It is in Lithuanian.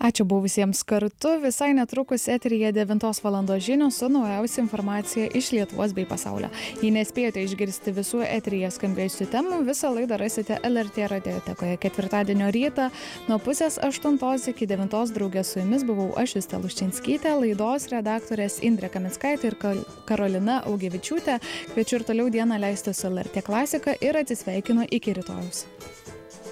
Ačiū buvusiems kartu. Visai netrukus eteryje 9 valandos žinios su naujausia informacija iš Lietuvos bei pasaulio. Jei nespėjote išgirsti visų eteryje skambėjusių temų, visą laidą rasite LRT radiotekoje. Ketvirtadienio rytą nuo 7:30 iki 9 draugė su jumis buvau aš, Justė Luščinskytė, laidos redaktorės Indrė Kamickaitė ir Karolina Augevičiūtė. Kviečiu ir toliau dieną leisti su LRT klasika ir atsisveikinu iki rytojaus.